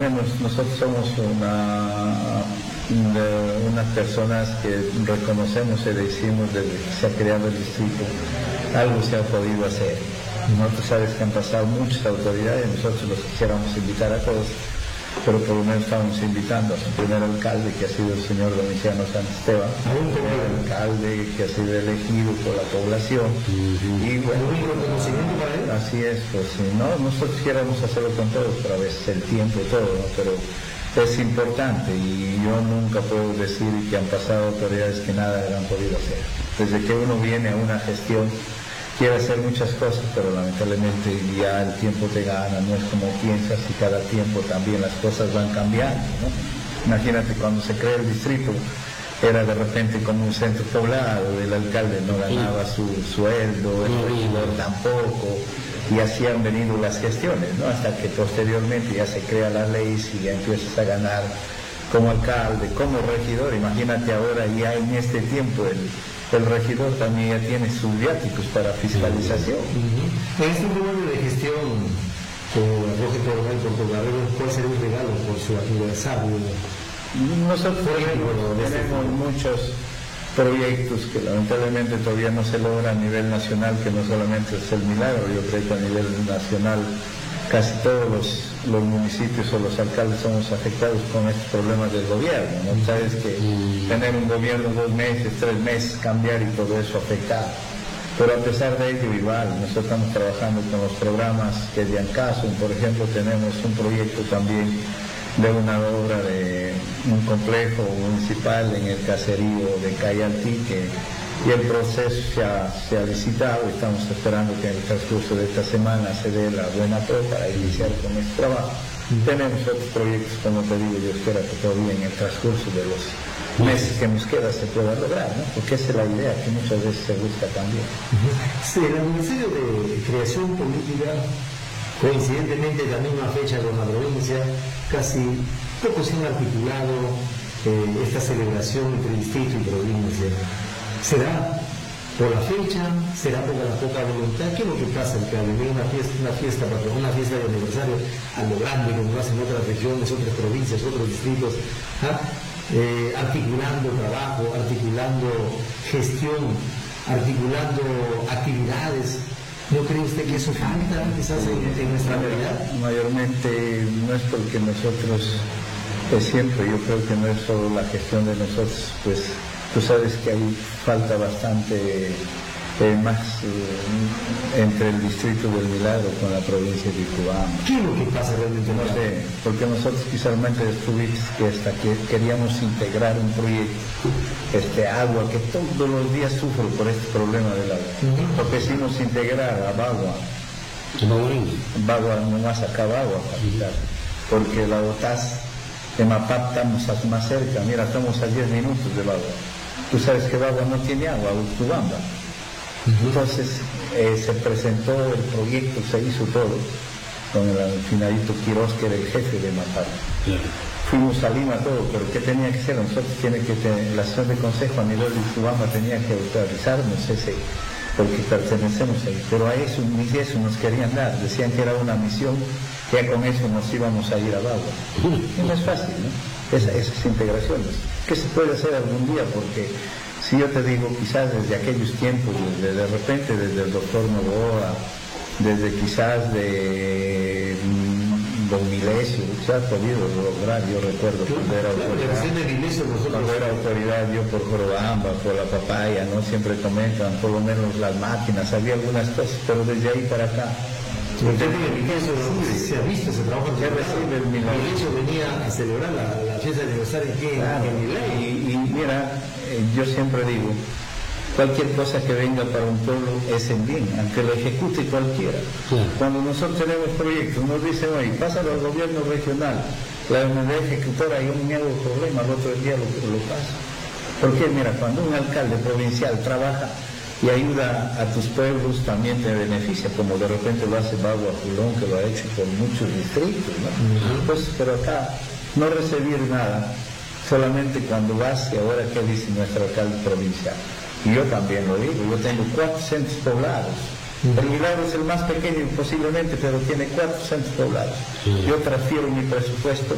nosotros somos unas personas que reconocemos y decimos desde que se ha creado el distrito, algo se ha podido hacer. Nosotros sabes que han pasado muchas autoridades, nosotros los quisiéramos invitar a todos, pero por lo menos estamos invitando a su primer alcalde, que ha sido el señor Domiciano Santisteban, el primer alcalde que ha sido elegido por la población. Y bueno, así es, pues no, nosotros quisiéramos hacerlo con todos, pero a veces el tiempo y todo, ¿no? Pero es importante, y yo nunca puedo decir que han pasado autoridades que nada han podido hacer. Desde que uno viene a una gestión, quiere hacer muchas cosas, pero lamentablemente ya el tiempo te gana, no es como piensas, y cada tiempo también las cosas van cambiando, ¿no? Imagínate, cuando se crea el distrito, era de repente como un centro poblado, el alcalde no ganaba su sueldo, el regidor tampoco, y así han venido las gestiones, ¿no? Hasta que posteriormente ya se crea la ley y ya empiezas a ganar como alcalde, como regidor. Imagínate ahora, ya en este tiempo el regidor también ya tiene sus viáticos para fiscalización. En este momento de gestión, Roque Coronel Portocarrero, ¿cuál sería un regalo por su aniversario? Nosotros tenemos muchos proyectos que lamentablemente todavía no se logra a nivel nacional, que no solamente es el milagro. Yo creo que a nivel nacional casi todos los municipios o los alcaldes somos afectados con estos problemas del gobierno, ¿no? Sabes que tener un gobierno 2 meses, 3 meses, cambiar y todo eso afecta. Pero a pesar de ello, igual, nosotros estamos trabajando con los programas que de Ancaso. Por ejemplo, tenemos un proyecto también de una obra de un complejo municipal en el caserío de Cayaltí, y el proceso se ha licitado. Estamos esperando que en el transcurso de esta semana se dé la buena pro para iniciar con este trabajo. Tenemos otros proyectos, como te digo, yo espero que todavía en el transcurso de los meses que nos queda se pueda lograr, ¿no? Porque esa es la idea que muchas veces se busca también. Sí, el Ministerio de Creación Política, coincidentemente en la misma fecha con la provincia, casi poco se han articulado esta celebración entre distrito y provincia. ¿Será por la fecha? ¿Será por la poca voluntad? ¿Qué es lo que pasa? El que una fiesta de aniversario a lo grande, como lo hacen otras regiones, otras provincias, otros distritos, articulando trabajo, articulando gestión, articulando actividades. ¿No cree usted que eso falta quizás en nuestra realidad? Mayormente no es porque nosotros, siempre yo creo que no es solo la gestión de nosotros, pues tú sabes que ahí falta bastante más entre el distrito del Milagro con la provincia de Cubán. ¿Qué es lo que pasa realmente? No sé, porque nosotros quizás descubrimos que queríamos integrar un proyecto, agua, que todos los días sufro por este problema del agua. Lo quisimos integrar a Bagua. Bagua, nomás acaba agua, capital, porque la Botaz de Mapap estamos más cerca. Mira, estamos a 10 minutos de Bagua. Tú sabes que Bagua no tiene agua, Utubamba. Entonces se presentó el proyecto, se hizo todo con el finadito Quiroz, que era el jefe de Mapap. Fuimos a Lima todo, pero ¿qué tenía que ser? Nosotros la sesión de consejo a nivel de Utubamba tenía que autorizarnos porque pertenecemos ahí, pero a eso, ni eso nos querían dar. Decían que era una misión, que ya con eso nos íbamos a ir a Bagua. Y no es fácil, ¿no? Esas integraciones, que se puede hacer algún día, porque si yo te digo, quizás desde aquellos tiempos, de repente desde el doctor Novoa, desde quizás de Don Milesio, se ha podido lograr. Yo recuerdo cuando era autoridad, yo por Jorobamba, por la papaya, ¿no? Siempre comentan, por lo menos las máquinas, había algunas cosas, pero desde ahí para acá. Usted tiene Milesio, se ha visto ese trabajo. Milesio venía a celebrar la fiesta de aniversario aquí en Milagro. Y mira, yo siempre digo, cualquier cosa que venga para un pueblo es en bien, aunque lo ejecute cualquiera. Cuando nosotros tenemos proyectos, nos dicen, oye, pásalo al gobierno regional, la unidad ejecutora, yo me hago problema, el otro día lo paso. Porque mira, cuando un alcalde provincial trabaja y ayuda a tus pueblos, también te beneficia, como de repente lo hace Bagua Julón, que lo ha hecho con muchos distritos, ¿no? Pues, pero acá no recibir nada, solamente cuando vas, y ahora qué dice nuestro alcalde provincial. Y yo también lo digo, yo tengo 4 centros poblados. El Milagro es el más pequeño posiblemente, pero tiene 4 centros poblados. Yo transfiero mi presupuesto